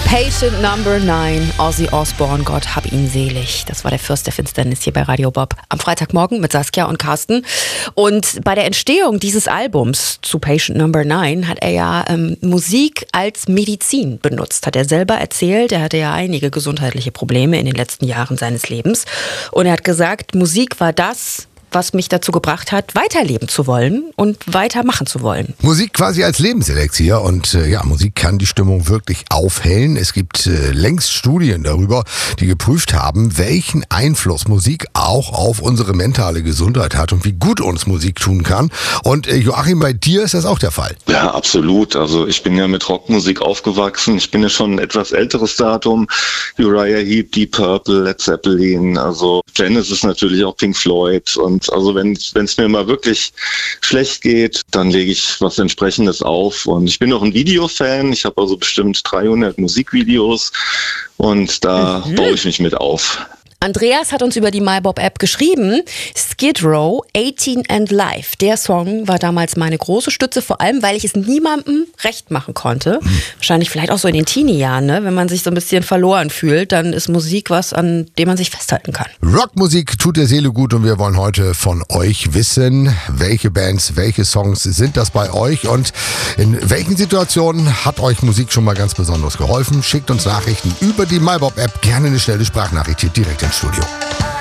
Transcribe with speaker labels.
Speaker 1: Patient Number 9, Ozzy Osbourne, Gott hab ihn selig. Das war der Fürst der Finsternis hier bei Radio Bob am Freitagmorgen mit Saskia und Carsten. Und bei der Entstehung dieses Albums zu Patient Number 9 hat er ja Musik als Medizin benutzt. Hat er selber erzählt, er hatte ja einige gesundheitliche Probleme in den letzten Jahren seines Lebens. Und er hat gesagt, Musik war das, was mich dazu gebracht hat, weiterleben zu wollen und weitermachen zu wollen.
Speaker 2: Musik quasi als Lebenselixier und Musik kann die Stimmung wirklich aufhellen. Es gibt längst Studien darüber, die geprüft haben, welchen Einfluss Musik auch auf unsere mentale Gesundheit hat und wie gut uns Musik tun kann. Und Joachim, bei dir ist das auch der Fall.
Speaker 3: Ja, absolut. Also ich bin ja mit Rockmusik aufgewachsen. Ich bin ja schon ein etwas älteres Datum. Uriah Heep, Deep Purple, Led Zeppelin, also Genesis natürlich auch Pink Floyd. Und also wenn es mir mal wirklich schlecht geht, dann lege ich was Entsprechendes auf. Und ich bin auch ein Videofan. Ich habe also bestimmt 300 Musikvideos und da baue ich mich mit auf.
Speaker 1: Andreas hat uns über die MyBob-App geschrieben, Skid Row, 18 and Life. Der Song war damals meine große Stütze, vor allem, weil ich es niemandem recht machen konnte. Wahrscheinlich vielleicht auch so in den Teenie-Jahren, ne? Wenn man sich so ein bisschen verloren fühlt, dann ist Musik was, an dem man sich festhalten kann.
Speaker 2: Rockmusik tut der Seele gut und wir wollen heute von euch wissen, welche Bands, welche Songs sind das bei euch und in welchen Situationen hat euch Musik schon mal ganz besonders geholfen? Schickt uns Nachrichten über die MyBob-App, gerne eine schnelle Sprachnachricht hier direkt ins Studio.